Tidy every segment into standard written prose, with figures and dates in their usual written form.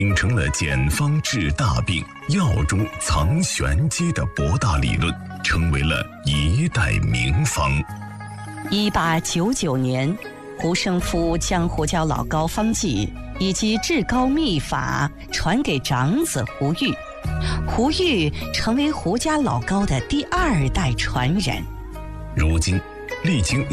形成了简方治大病、药中藏玄机的博大理论，成为了一代名方。 1899年，胡生夫将胡椒老膏方剂以及治膏秘法传给长子胡玉，胡玉成为胡家老膏的第2代传人。 如今，历经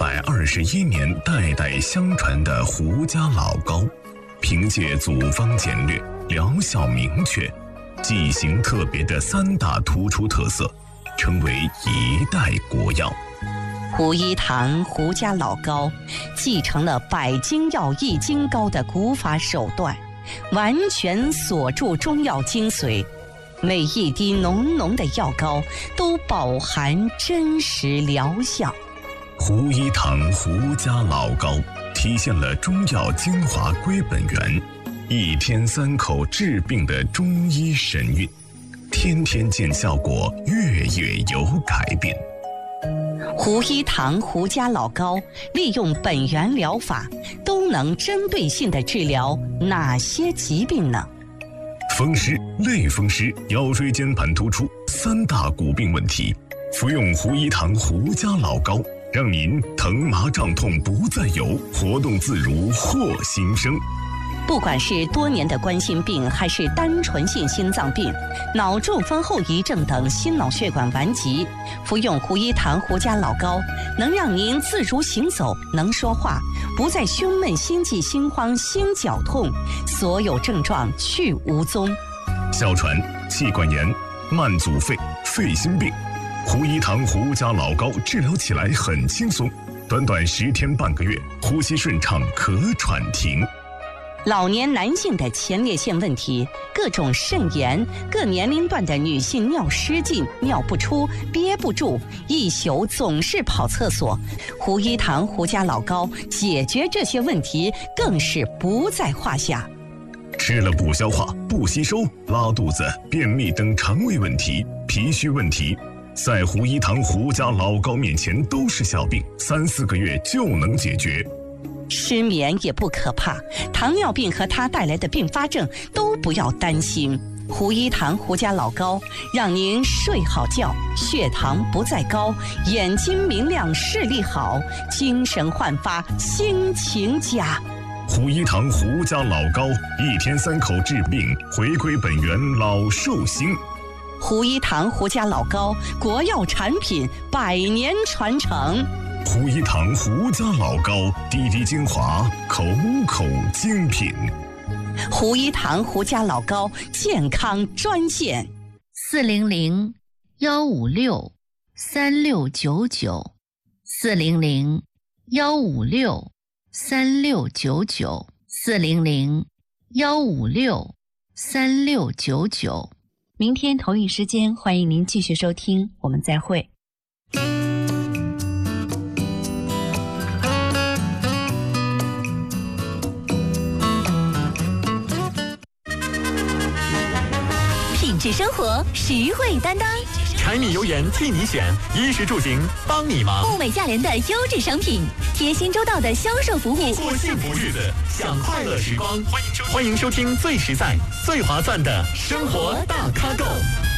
121年代代相传的胡家老膏，凭借组方简略、疗效明确、剂型特别的3大突出特色，成为一代国药。 胡一堂胡家老膏继承了百金药益精膏的古法手段，完全锁住中药精髓，每一滴浓浓的药膏都饱含真实疗效。 胡一堂胡家老膏体现了中药精华归本源，1天3口治病的中医神韵，天天见效果，月月有改变。 胡一堂胡家老膏利用本源疗法，都能针对性地治疗哪些疾病呢？ 风湿、类风湿、腰椎间盘突出3大骨病问题，服用胡一堂胡家老膏，让您疼麻胀痛不再有，活动自如获新生。 不管是多年的冠心病，还是单纯性心脏病、脑中风后遗症等心脑血管顽疾，服用胡一堂胡家老膏，能让您自如行走，能说话，不再胸闷、心悸、心慌、心绞痛，所有症状去无踪。 哮喘、气管炎、慢阻肺、肺心病，胡一堂胡家老膏治疗起来很轻松，短短10天半个月，呼吸顺畅，咳喘停。 老年男性的前列腺问题，各种肾炎，各年龄段的女性尿失禁、尿不出、憋不住，一宿总是跑厕所，胡一堂胡家老膏解决这些问题更是不在话下。 吃了不消化、不吸收、拉肚子、便秘等肠胃问题、脾虚问题，在胡一堂胡家老膏面前都是小病，3、4个月就能解决。 失眠也不可怕，糖尿病和它带来的并发症都不要担心。胡一堂胡家老膏让您睡好觉，血糖不再高，眼睛明亮，视力好，精神焕发，心情佳。 胡一堂胡家老膏1天3口治病，回归本源，老寿星。 胡一堂胡家老膏国药产品，100年传承。 胡一堂胡家老膏，滴滴精华，口口精品。 胡一堂胡家老膏健康专线 400-156-3699，400-156-3699。明天同一时间，欢迎您继续收听，我们再会。 品质生活，实惠担当， 柴米油盐替你选，衣食住行帮你忙。 物美价廉的优质商品，贴心周到的销售服务， 过幸福日子，享快乐时光。欢迎收听最实在、最划算的生活大咖购。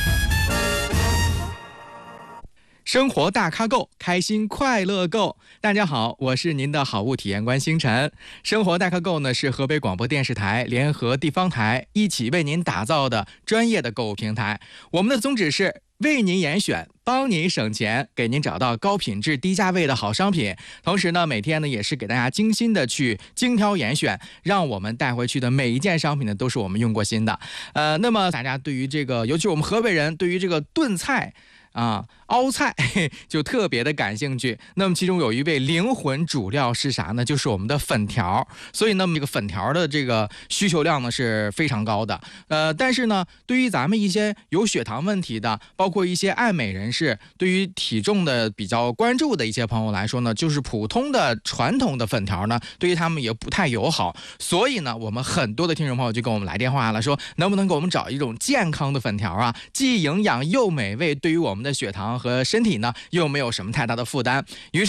生活大咖购，开心快乐购。大家好，我是您的好物体验官星辰。生活大咖购呢，是河北广播电视台联合地方台一起为您打造的专业的购物平台。我们的宗旨是为您严选，帮您省钱，给您找到高品质低价位的好商品。同时呢，每天呢也是给大家精心的去精挑严选，让我们带回去的每一件商品呢都是我们用过心的。那么大家对于这个，尤其我们河北人对于这个炖菜凹菜就特别的感兴趣。那么其中有一味灵魂主料是啥呢？就是我们的粉条。所以呢，这个粉条的这个需求量呢是非常高的。但是呢，对于咱们一些有血糖问题的，包括一些爱美人士，对于体重的比较关注的一些朋友来说呢，就是普通的传统的粉条呢，对于他们也不太友好。所以呢，我们很多的听众朋友就跟我们来电话了，说能不能给我们找一种健康的粉条啊，既营养又美味，对于我们的血糖和身体呢又没有什么太大的负担。于是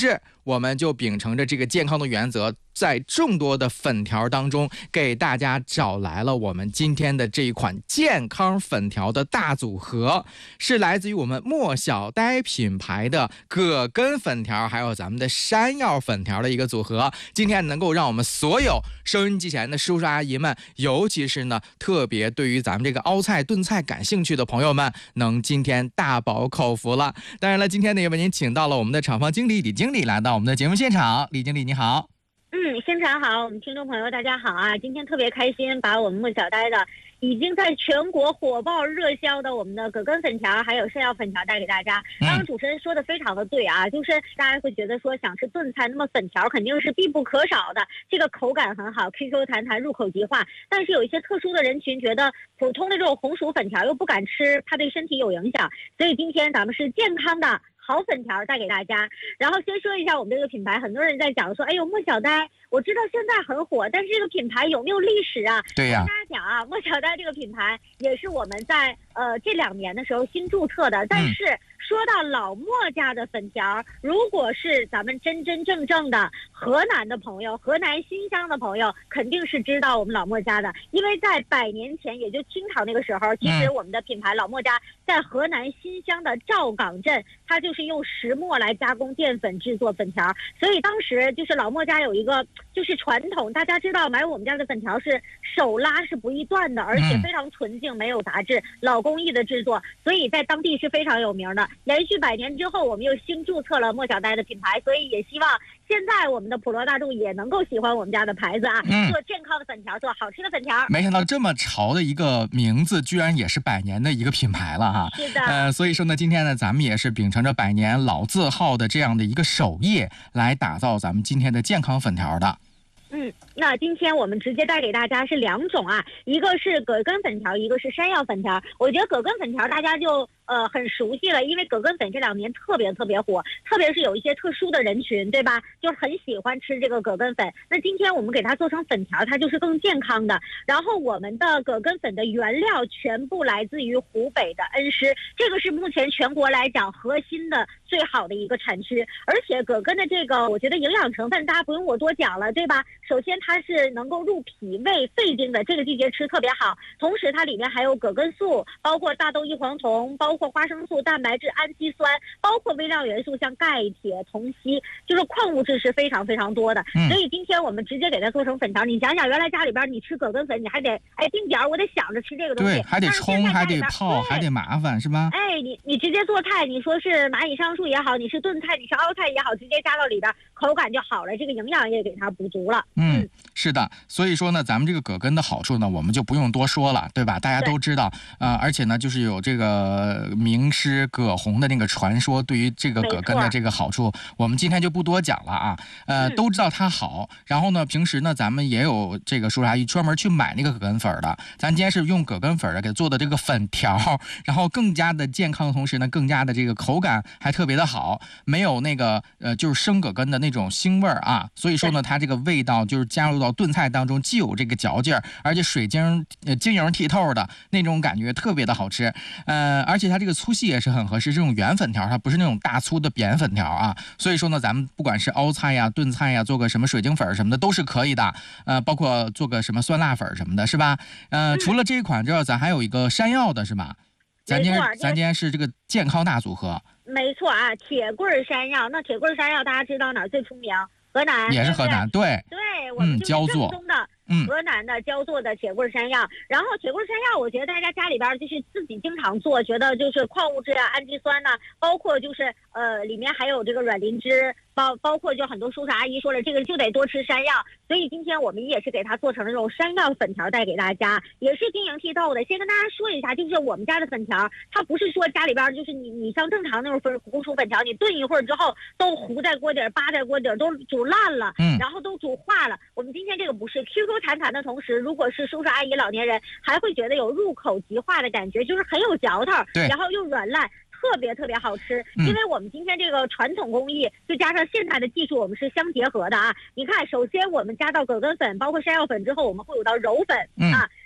我们就秉承着这个健康的原则，在众多的粉条当中给大家找来了我们今天的这一款健康粉条的大组合，是来自于我们莫小呆品牌的葛根粉条还有咱们的山药粉条的一个组合。今天能够让我们所有收音机前的叔叔阿姨们，尤其是呢特别对于咱们这个凹菜炖菜感兴趣的朋友们，能今天大饱口福了。当然了，今天呢也为您请到了我们的厂房经理李经理来到我们的节目现场。李经理你好。 现场好，我们听众朋友大家好啊！今天特别开心，把我们莫小呆的已经在全国火爆热销的我们的葛根粉条还有山药粉条带给大家。刚刚主持人说的非常的对啊，就是大家会觉得说想吃炖菜，那么粉条肯定是必不可少的，这个口感很好 ，Q Q 弹弹，入口即化。但是有一些特殊的人群觉得普通的这种红薯粉条又不敢吃，怕对身体有影响，所以今天咱们是健康的好粉条带给大家。然后先说一下我们这个品牌，很多人在讲说，哎呦莫小呆，我知道现在很火，但是这个品牌有没有历史啊？ 对呀， 跟大家讲啊，莫小呆这个品牌也是我们在这2年的时候新注册的，但是说到老莫家的粉条，如果是咱们真真正正的河南的朋友，河南新乡的朋友，肯定是知道我们老莫家的，因为在100年前，也就清朝那个时候，其实我们的品牌老莫家在河南新乡的赵岗镇，它就是用石磨来加工淀粉制作粉条，所以当时就是老莫家有一个就是传统，大家知道买我们家的粉条是手拉是不易断的，而且非常纯净，没有杂质，老工艺的制作，所以在当地是非常有名的。连续100年之后，我们又新注册了莫小呆的品牌，所以也希望现在我们的普罗大众也能够喜欢我们家的牌子啊，做健康的粉条，做好吃的粉条。 没想到这么潮的一个名字，居然也是100年的一个品牌了哈。 是的。 所以说呢，今天呢，咱们也是秉承着100年老字号的这样的一个手艺，来打造咱们今天的健康粉条的。 那今天我们直接带给大家是2种啊，一个是葛根粉条，一个是山药粉条。我觉得葛根粉条大家就很熟悉了，因为葛根粉这2年特别火，特别是有一些特殊的人群，对吧？就很喜欢吃这个葛根粉。那今天我们给它做成粉条，它就是更健康的。然后我们的葛根粉的原料全部来自于湖北的恩施，这个是目前全国来讲核心的最好的一个产区。而且葛根的这个，我觉得营养成分大家不用我多讲了，对吧？首先它是能够入脾胃肺经的，这个季节吃特别好。同时它里面还有葛根素，包括大豆异黄酮，包括花生素、蛋白质、氨基酸，包括微量元素像钙、铁、铜、硒，就是矿物质是非常多的。所以今天我们直接给它做成粉条。你想想，原来家里边你吃葛根粉，你还得定点我得想着吃这个东西， 对，还得冲，还得泡，还得麻烦，是吧？ 你直接做菜，你说是蚂蚁上树也好，你是炖菜，你是熬菜也好，直接加到里边，口感就好了，这个营养也给它补足了。 是的，所以说呢，咱们这个葛根的好处呢，我们就不用多说了，对吧？大家都知道，而且呢，就是有这个名师葛洪的那个传说，对于这个葛根的这个好处，我们今天就不多讲了啊。都知道它好，然后呢，平时呢，咱们也有这个叔叔阿姨专门去买那个葛根粉的，咱今天是用葛根粉给做的这个粉条，然后更加的健康的同时呢，更加的这个口感还特别的好，没有那个就是生葛根的那种腥味啊，所以说呢，它这个味道就是加入到炖菜当中，既有这个嚼劲儿，而且水晶晶莹剔透的那种感觉，特别的好吃。而且它这个粗细也是很合适，这种圆粉条它不是那种大粗的扁粉条啊，所以说呢，咱们不管是熬菜呀、炖菜呀，做个什么水晶粉什么的都是可以的。包括做个什么酸辣粉什么的，是吧？除了这一款之外，咱还有一个山药的是吧？咱今天是这个健康大组合。 没错啊，铁棍山药。那铁棍山药大家知道哪儿最出名？河南。 也是河南，对。 对，我们就是正宗的。 河南的焦作的铁棍山药，然后铁棍山药，我觉得大家家里边就是自己经常做，觉得就是矿物质啊、氨基酸呐，包括就是里面还有这个软磷脂，包括就很多叔叔阿姨说了，这个就得多吃山药，所以今天我们也是给它做成了这种山药粉条带给大家，也是晶莹剔透的。先跟大家说一下，就是我们家的粉条，它不是说家里边就是你像正常那种红薯粉条，你炖一会儿之后都糊在锅底、扒在锅底都煮烂了，然后都煮化了。我们今天这个不是 QQ 弹弹的同时，如果是叔叔阿姨老年人，还会觉得有入口即化的感觉，就是很有嚼头，然后又软烂，特别好吃。因为我们今天这个传统工艺就加上现代的技术，我们是相结合的啊。你看，首先我们加到葛根粉包括山药粉之后，我们会有到柔粉啊，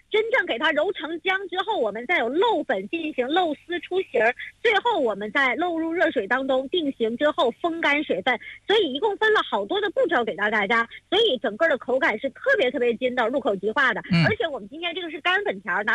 真正给它揉成浆之后，我们再有漏粉进行漏丝出形，最后我们再漏入热水当中定型之后风干水分，所以一共分了好多的步骤给到大家，所以整个的口感是特别特别筋道，入口即化的。而且我们今天这个是干粉条，拿